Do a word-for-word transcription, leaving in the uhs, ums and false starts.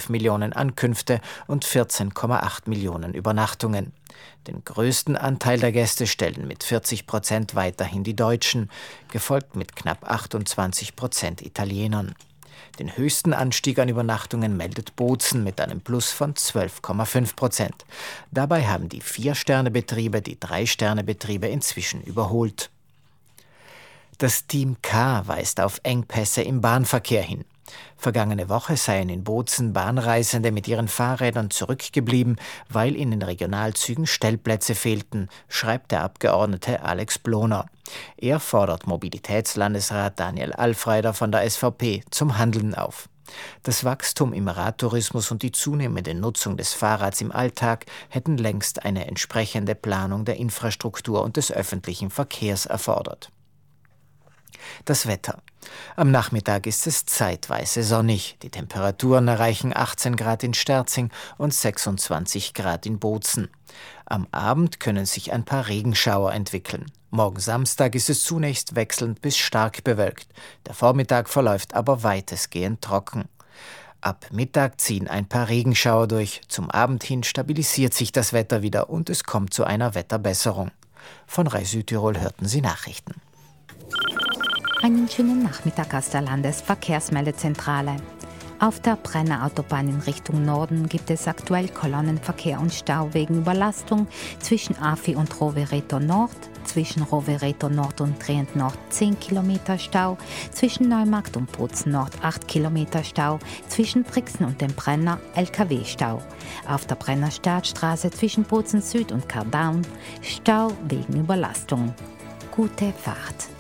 Millionen Ankünfte und vierzehn Komma acht Millionen Übernachtungen. Den größten Anteil der Gäste stellen mit vierzig Prozent weiterhin die Deutschen, gefolgt mit knapp achtundzwanzig Prozent Italienern. Den höchsten Anstieg an Übernachtungen meldet Bozen mit einem Plus von zwölf Komma fünf Prozent. Dabei haben die Vier-Sterne-Betriebe die Drei-Sterne-Betriebe inzwischen überholt. Das Team K weist auf Engpässe im Bahnverkehr hin. Vergangene Woche seien in Bozen Bahnreisende mit ihren Fahrrädern zurückgeblieben, weil in den Regionalzügen Stellplätze fehlten, schreibt der Abgeordnete Alex Bloner. Er fordert Mobilitätslandesrat Daniel Alfreider von der S V P zum Handeln auf. Das Wachstum im Radtourismus und die zunehmende Nutzung des Fahrrads im Alltag hätten längst eine entsprechende Planung der Infrastruktur und des öffentlichen Verkehrs erfordert. Das Wetter. Am Nachmittag ist es zeitweise sonnig. Die Temperaturen erreichen achtzehn Grad in Sterzing und sechsundzwanzig Grad in Bozen. Am Abend können sich ein paar Regenschauer entwickeln. Morgen Samstag ist es zunächst wechselnd bis stark bewölkt. Der Vormittag verläuft aber weitestgehend trocken. Ab Mittag ziehen ein paar Regenschauer durch. Zum Abend hin stabilisiert sich das Wetter wieder und es kommt zu einer Wetterbesserung. Von Rai Südtirol hörten Sie Nachrichten. Einen schönen Nachmittag aus der Landesverkehrsmeldezentrale. Auf der Brenner Autobahn in Richtung Norden gibt es aktuell Kolonnenverkehr und Stau wegen Überlastung zwischen Afi und Rovereto Nord, zwischen Rovereto Nord und Trient Nord zehn Kilometer Stau, zwischen Neumarkt und Bozen Nord acht Kilometer Stau, zwischen Brixen und dem Brenner L K W-Stau. Auf der Brenner Startstraße zwischen Bozen Süd und Kardaun Stau wegen Überlastung. Gute Fahrt!